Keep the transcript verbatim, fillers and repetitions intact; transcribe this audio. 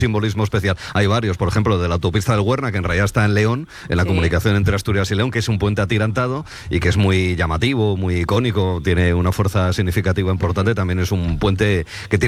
simbolismo especial. Hay varios, por ejemplo, de la autopista del Huerna, que en realidad está en León, en la sí. comunicación entre Asturias y León, que es un puente atirantado y que es muy llamativo, muy icónico, tiene una fuerza significativa importante, también es un puente que tiene